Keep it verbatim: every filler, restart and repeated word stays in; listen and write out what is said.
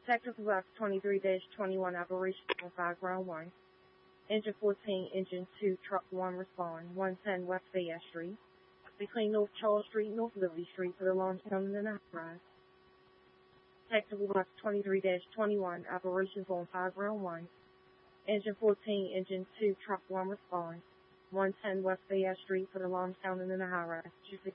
Sector Box twenty-three dash twenty-one operation on five ground one. Engine fourteen, Engine two, Truck one respond, one ten West Fayette Street, between North Charles Street and North Liberty Street for the launch coming in the rise. Sector Box twenty-three dash twenty-one operations on five ground one. Engine fourteen, Engine two, Truck one respond, one ten West Fayette Street for the launch down in the high rise.